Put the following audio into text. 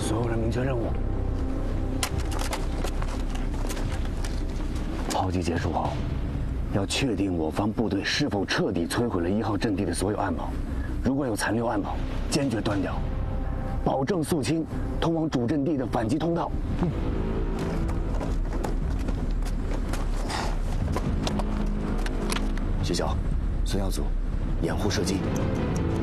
所有人明确任务。炮击结束后，要确定我方部队是否彻底摧毁了1号阵地的所有暗堡，如果有残留暗堡，坚决断掉，保证肃清通往主阵地的反击通道。徐晓，孙耀祖，掩护射击。